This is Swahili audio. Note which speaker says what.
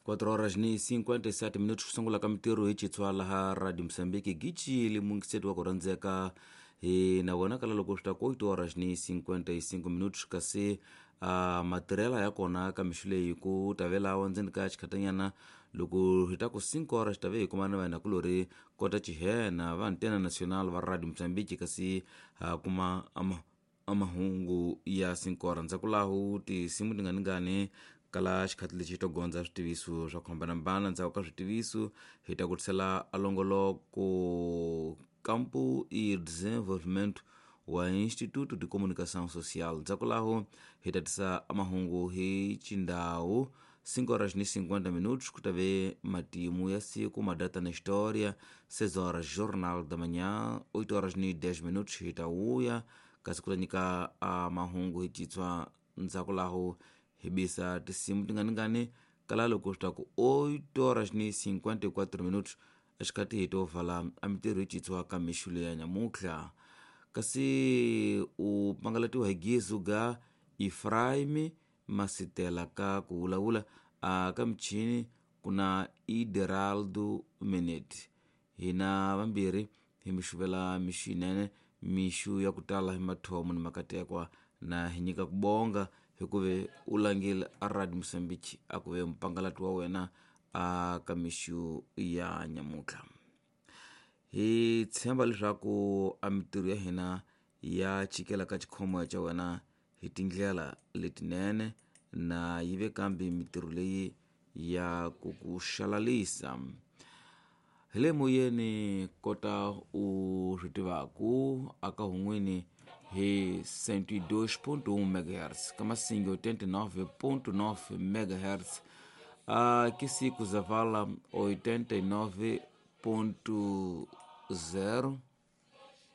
Speaker 1: 4 horas ni 57 minutos kusungula kamitiru hichi tswala ha Radio Msambiki gichi limungisetu wa kuranzeka na wanakala lokushta kwa 8 horas ni 55 minutos kasi materiala ya kona kamishule yiku tavela wanzeni ka chikatanyana luku hitaku 5 horas tave kumana wana kulori kota chihe na vantena nacional wa Radio Msambiki kasi kuma amahungu ya 5 horas nzakulahu ti simu tinganingane kala xikhatile xitogonza switiviso swa kuhambanahambana ndzhaku ka switiviso hi ta kutisela alongoloko campo e desenvolvimento wa instituto de comunicação social ndzakulaho hi tatisa amahungu hi cindhawu 5 horas ni 50 minutos kutave matimu ya siku madata na história 6 horas jornal da manhã 8 horas ni 10 minutos hi ta uya kasi kutanyika amahungu hi citswa ndzakulaho hibisa tisimu tinganingane kalalo kusta ku 8 horas ni 54 minutos axikati hitovala amitiru icitswa ka mixule ya nyamukhla kasi upangalatiwa hi gizu ga Efraim Masitela ka kuwulawula ka mchini kuna Ideraldo Menet hina vambiri hi mixuvela mixu inene mixu ya kutala hi mathomo ni makatekwa na hinyika kubonga hikuve ulangile a Radio Msambiki akuve mpangalati wa wena ka mixu ya nyamukhla hi tshemba leswaku amitiru ya hina ya chikela ka chikhomo cha wena hi tindlela letinene na yive kambe mitiru leyi ya kukuxalalisa hile moyeni kota u switivaku aka hun'wini hi 102.1 MHz kama singi 89.9 MHz kisiku zavala 89.0